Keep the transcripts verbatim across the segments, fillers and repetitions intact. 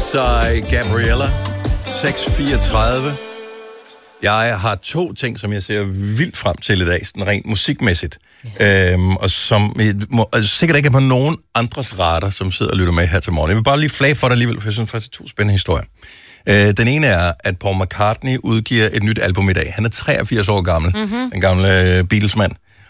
Altså, Gabriella, seks fireogtredive. Jeg har to ting, som jeg ser vildt frem til i dag, sådan rent musikmæssigt. Yeah. Øhm, og som må, altså, sikkert ikke er på nogen andres radar, som sidder og lytter med her til morgen. Jeg vil bare lige flage for dig alligevel, for jeg synes faktisk, det er to spændende historier. Øh, den ene er, at Paul McCartney udgiver et nyt album i dag. Han er treogfirs år gammel, mm-hmm. den gamle Beatles-mand.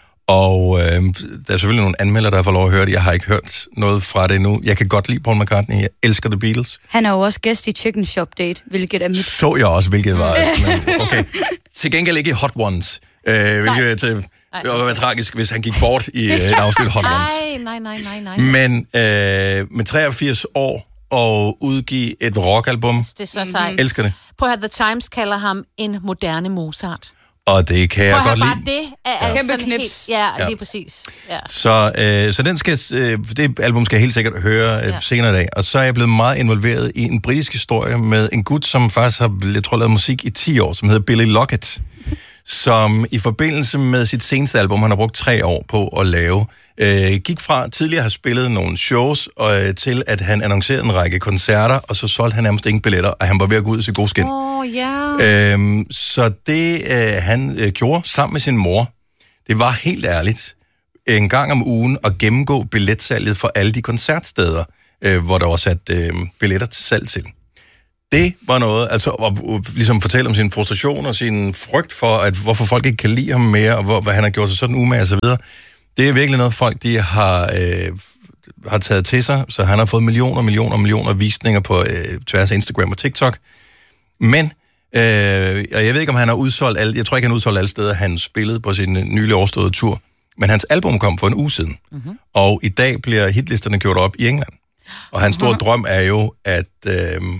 Og øh, der er selvfølgelig nogle anmeldere, der får lov at høre det. Jeg har ikke hørt noget fra det endnu. Jeg kan godt lide Paul McCartney. Jeg elsker The Beatles. Han er jo også gæst i Chicken Shop Date, hvilket er mit... Så jeg også, hvilket var... Sådan, okay. Til gengæld ikke i Hot Ones. Øh, hvilket øh, det var være tragisk, hvis han gik bort i øh, et afsnit Hot Ones. Nej, nej, nej, nej. Men øh, med treogfirs år og udgive et rockalbum. Det er så sejt. Mm-hmm. Elsker det. Prøv at The Times kalder ham en moderne Mozart. Og det kan jeg godt lide. Bare det er ja. Kæmpe knips. Helt, ja, ja, lige præcis. Ja. Så, øh, så den skal, øh, det album skal jeg helt sikkert høre øh, ja. senere i dag. Og så er jeg blevet meget involveret i en britisk historie med en gut, som faktisk har, jeg tror, lavet musik i ti år, som hedder Billy Lockett, som i forbindelse med sit seneste album, han har brugt tre år på at lave, øh, gik fra tidligere at have spillet nogle shows, og, øh, til at han annoncerede en række koncerter, og så solgte han nærmest ingen billetter, og han var ved at gå ud til god skin. Åh, oh, ja. Yeah. Øhm, så det, øh, han øh, gjorde sammen med sin mor, det var helt ærligt, en gang om ugen at gennemgå billetsalget for alle de koncertsteder, øh, hvor der var sat øh, billetter til salg til. Det var noget, altså at ligesom fortælle om sin frustration og sin frygt for, at hvorfor folk ikke kan lide ham mere, og hvor, hvad han har gjort sig sådan umage og så videre. Det er virkelig noget, folk de har, øh, har taget til sig, så han har fået millioner, millioner, millioner visninger på øh, tværs af Instagram og TikTok. Men, øh, og jeg ved ikke, om han har udsolgt alle, jeg tror ikke, han har udsolgt alle steder, han spillede på sin nylig overståede tur, men hans album kom for en uge siden, mm-hmm. og i dag bliver hitlisterne gjort op i England. Og hans store mm-hmm. drøm er jo, at... Øh,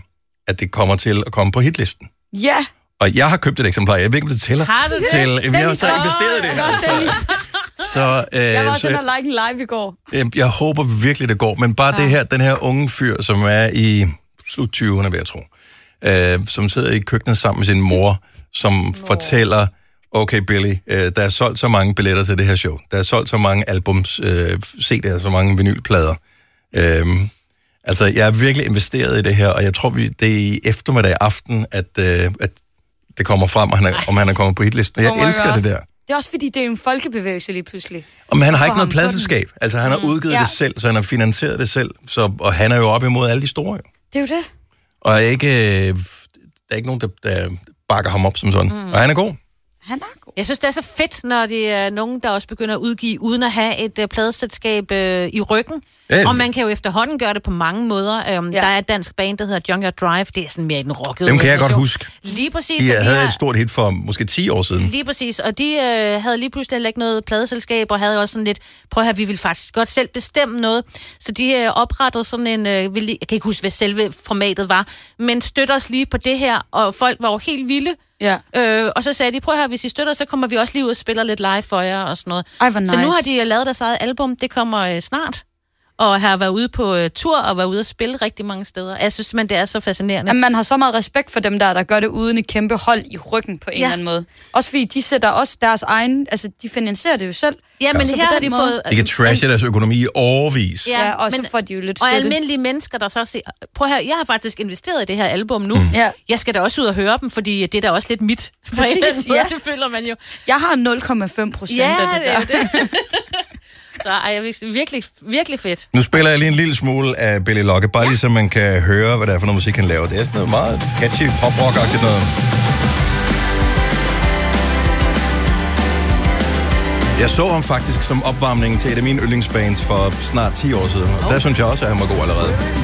at det kommer til at komme på hitlisten. Ja. Og jeg har købt et eksemplar. Jeg ved ikke, om det tæller. Har du det? Til, jeg har så investeret i det her. Så, så, øh, jeg var også så inde og like en live i går. Jeg, jeg håber virkelig, det går. Men bare ja. det her, den her unge fyr, som er i slut tyverne, vil jeg tro, øh, som sidder i køkkenet sammen med sin mor, som Nå. fortæller, okay Billy, øh, der er solgt så mange billetter til det her show. Der er solgt så mange albums, øh, C D'er, så mange vinylplader. Øh, Altså, jeg er virkelig investeret i det her, og jeg tror, vi, det er i eftermiddag aften, at, øh, at det kommer frem, og han er, om han er kommet på hitlisten. Jeg oh elsker God. det der. Det er også fordi, det er en folkebevægelse lige pludselig. Og, men han har ikke noget pladselskab. Altså, han har udgivet mm, ja. det selv, så han har finansieret det selv, så, og han er jo op imod alle de store. Jo. Det er jo det. Og er ikke, øh, der er ikke nogen, der, der bakker ham op som sådan. Mm. Og han er god. Han er god. Jeg synes, det er så fedt, når det er nogen, der også begynder at udgive, uden at have et uh, pladeselskab uh, i ryggen. Ja. Og man kan jo efterhånden gøre det på mange måder. Um, ja. Der er et dansk band, der hedder Junkyard Drive. Det er sådan mere en rocket. Dem kan jeg godt huske. Lige præcis. De de havde har... et stort hit for måske ti år siden. Lige præcis. Og de uh, havde lige pludselig ikke noget pladeselskab, og havde også sådan lidt, prøv at høre, vi vil faktisk godt selv bestemme noget. Så de uh, oprettede sådan en, uh, jeg kan ikke huske, hvad selve formatet var, men støtter os lige på det her, og folk var jo helt vilde. Ja. Øh, og så sagde de, prøv at høre, hvis I støtter, så kommer vi også lige ud og spiller lidt live for jer og sådan noget. Ej, hvor nice. Så nu har de lavet deres eget album, det kommer øh, snart. Og har været ude på øh, tur og været ude at spille rigtig mange steder. Jeg synes simpelthen, det er så fascinerende. Jamen, man har så meget respekt for dem der, der gør det uden et kæmpe hold i ryggen på en ja. eller anden måde. Også fordi de sætter også deres egen, altså de finansierer det jo selv. Ja, men ja. her har de måde, fået... De kan trashe deres økonomi i årevis. Ja, og men, så får de jo lidt støtte. Og almindelige mennesker, der så siger, prøv her, jeg har faktisk investeret i det her album nu. Mm. Ja. Jeg skal da også ud og høre dem, fordi det er da også lidt mit. Præcis, måde, ja. Det føler man jo. Jeg har nul komma fem procent ja, af det der. Det. Så er virkelig, virkelig fedt. Nu spiller jeg lige en lille smule af Billy Lockett, bare ja. lige så man kan høre, hvad det er for noget musik, han laver. Det er sådan noget meget catchy, pop-rock-agtigt noget. Jeg så ham faktisk som opvarmning til et af mine yndlingsbands for snart ti år siden. Og oh. der synes jeg også, at han var god allerede.